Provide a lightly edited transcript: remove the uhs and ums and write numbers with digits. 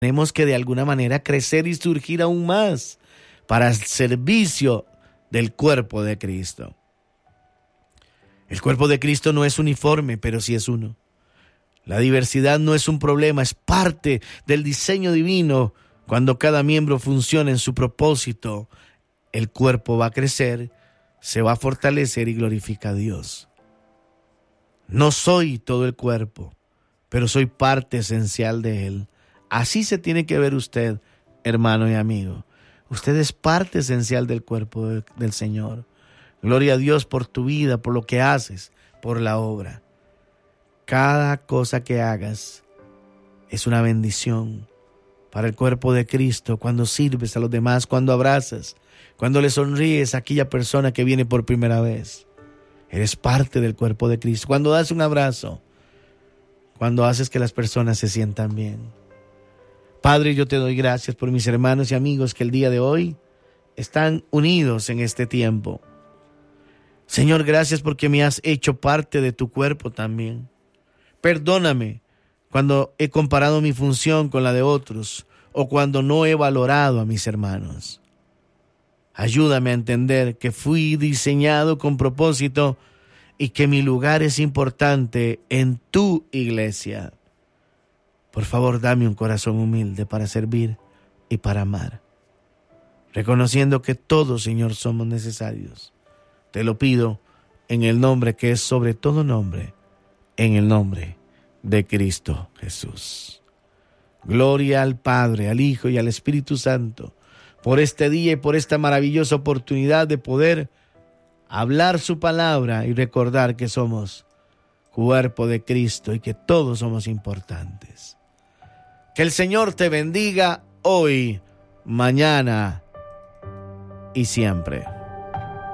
tenemos que de alguna manera crecer y surgir aún más para el servicio del cuerpo de Cristo. El cuerpo de Cristo no es uniforme, pero sí es uno. La diversidad no es un problema, es parte del diseño divino. Cuando cada miembro funciona en su propósito, el cuerpo va a crecer, se va a fortalecer y glorifica a Dios. No soy todo el cuerpo, pero soy parte esencial de él. Así se tiene que ver usted, hermano y amigo. Usted es parte esencial del cuerpo del Señor. Gloria a Dios por tu vida, por lo que haces, por la obra. Cada cosa que hagas es una bendición para el cuerpo de Cristo. Cuando sirves a los demás, cuando abrazas, cuando le sonríes a aquella persona que viene por primera vez. Eres parte del cuerpo de Cristo. Cuando das un abrazo, cuando haces que las personas se sientan bien. Padre, yo te doy gracias por mis hermanos y amigos que el día de hoy están unidos en este tiempo. Señor, gracias porque me has hecho parte de tu cuerpo también. Perdóname cuando he comparado mi función con la de otros o cuando no he valorado a mis hermanos. Ayúdame a entender que fui diseñado con propósito y que mi lugar es importante en tu iglesia. Por favor, dame un corazón humilde para servir y para amar. Reconociendo que todos, Señor, somos necesarios. Te lo pido en el nombre que es sobre todo nombre, en el nombre de Cristo Jesús. Gloria al Padre, al Hijo y al Espíritu Santo, por este día y por esta maravillosa oportunidad de poder hablar su palabra y recordar que somos cuerpo de Cristo y que todos somos importantes. Que el Señor te bendiga hoy, mañana y siempre.